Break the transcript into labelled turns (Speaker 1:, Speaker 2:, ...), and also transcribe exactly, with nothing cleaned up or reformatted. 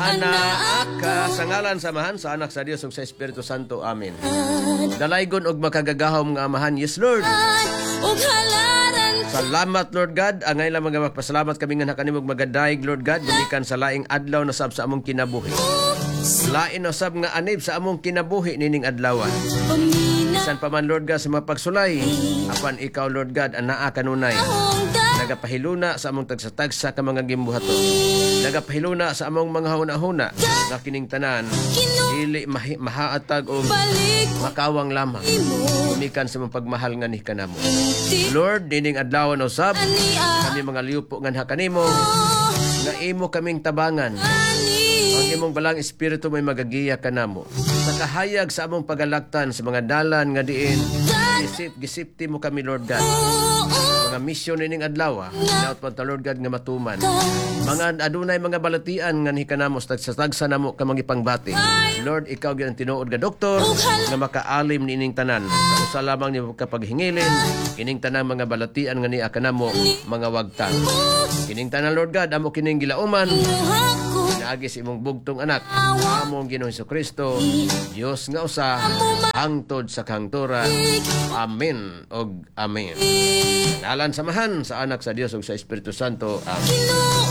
Speaker 1: Anak ka sa ngalan samahan sa anak sa Dios ug sa Espiritu Santo. Amen. Dalaygon og makagagahom nga amahan. Yes, Lord. Salamat, Lord God. Angay lang mga magpasalamat kami nga nakanimog magadayeg, Lord God, gumikan sa laing adlaw na sab sa among kinabuhi. Lain na sab nga anib sa among kinabuhi nining adlawan. Bisan pa man, Lord God, sa mga pagsulay, apan ikaw, Lord God, ang naa kanunay. Nagapahiluna sa among tagsatagsa ka mga gimbuhaton. Nagapahiluna sa among mga huna-huna nga kining tanan, dili mahi, mahaatag o makawang lamang. Umikan sa mong pagmahal nga ni kanamo. Lord, dining adlaw na usab, kami mga liupo nga hakanimo, nga imo kaming tabangan. Ang imong balang espiritu may magagiya kanamo. Sa kahayag sa among pagalaktan sa mga dalan nga diin, gisip, gisipti mo kami, Lord God. Mga misyon nining adlaw, naot pa ta, Lord God, nga matuman. Mga adunay mga balatian nga hikanamos tagsatagsa namo ka mga pangbati. Lord, ikaw gyud ang tinuod nga doktor nga makaalim nining tanan. Sa usa lamang ni kapaghingilin kining tanan mga balatian nga ni kanamo mga wagtang. Kining tanan, Lord God, amo kining gilauman. Naagis imong bugtong anak, among Ginoong Jesucristo, Dios nga usa, hangtod sa kahangturan. Amen og amen. Nalan samahan sa anak sa Dios ug sa Espiritu Santo. Amen.